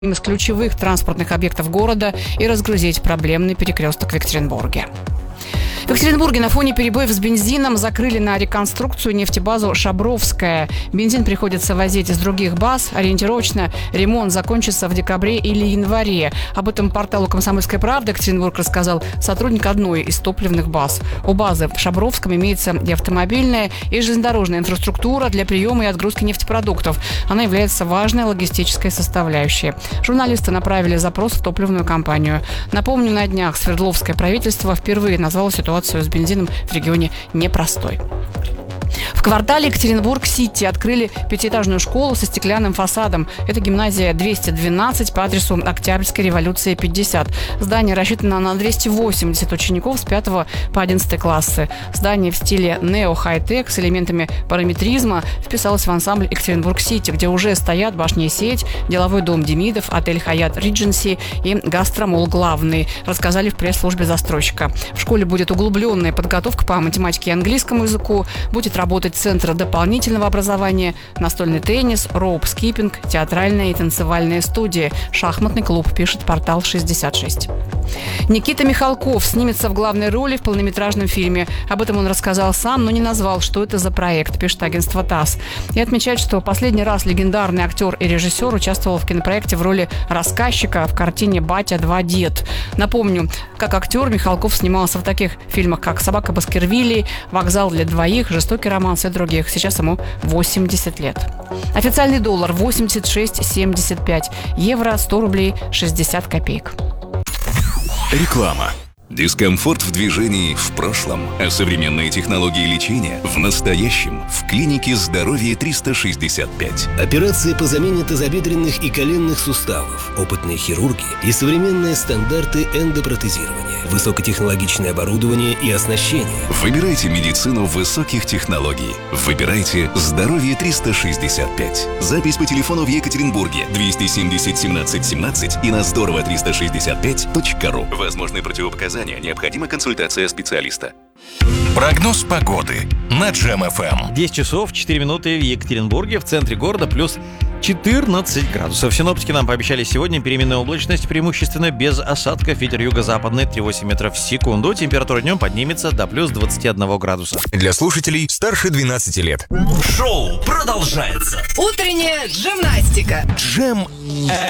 из ключевых транспортных объектов города и разгрузить проблемный перекресток в Екатеринбурге. В Екатеринбурге на фоне перебоев с бензином закрыли на реконструкцию нефтебазу «Шабровская». Бензин приходится возить из других баз. Ориентировочно ремонт закончится в декабре или январе. Об этом порталу «Комсомольская правда» Екатеринбург рассказал сотрудник одной из топливных баз. У базы в Шабровском имеется и автомобильная, и железнодорожная инфраструктура для приема и отгрузки нефтепродуктов. Она является важной логистической составляющей. Журналисты направили запрос в топливную компанию. Напомню, на днях Свердловское правительство впервые назвало ситуацию с бензином в регионе непростой. В квартале Екатеринбург-Сити открыли пятиэтажную школу со стеклянным фасадом. Это гимназия 212 по адресу Октябрьской революции 50. Здание рассчитано на 280 учеников с 5 по 11 классы. Здание в стиле нео-хай-тек с элементами параметризма вписалось в ансамбль Екатеринбург-Сити, где уже стоят башня «Сеть», деловой дом «Демидов», отель «Хаят Ридженси» и гастромол «Главный», рассказали в пресс-службе застройщика. В школе будет углубленная подготовка по математике и английскому языку, будет работать центр дополнительного образования, настольный теннис, роуп-скиппинг, театральная и танцевальная студии, шахматный клуб, пишет портал 66. Никита Михалков снимется в главной роли в полнометражном фильме. Об этом он рассказал сам, но не назвал, что это за проект, пишет агентство ТАСС. И отмечает, что последний раз легендарный актер и режиссер участвовал в кинопроекте в роли рассказчика в картине «Батя 2 дед». Напомню, как актер Михалков снимался в таких фильмах, как «Собака Баскервилей», «Вокзал для двоих», «Жестокий романс» и других. Сейчас ему 80 лет. Официальный доллар 86,75, евро 100 рублей 60 копеек. Реклама. Дискомфорт в движении в прошлом, а современные технологии лечения в настоящем в клинике «Здоровье 365». Операции по замене тазобедренных и коленных суставов, опытные хирурги и современные стандарты эндопротезирования, высокотехнологичное оборудование и оснащение. Выбирайте медицину высоких технологий. Выбирайте «Здоровье 365». Запись по телефону в Екатеринбурге 270 17 17 и на здорово365.ру. Возможны противопоказания. Необходима консультация специалиста. Прогноз погоды на Джем ФМ. 10 часов 4 минуты в Екатеринбурге, в центре города плюс 14 градусов. Синоптики нам пообещали сегодня переменная облачность, преимущественно без осадков. Ветер юго-западный 3,8 метров в секунду. Температура днем поднимется до плюс 21 градуса. Для слушателей старше 12 лет. Шоу продолжается. Утренняя гимнастика. Джем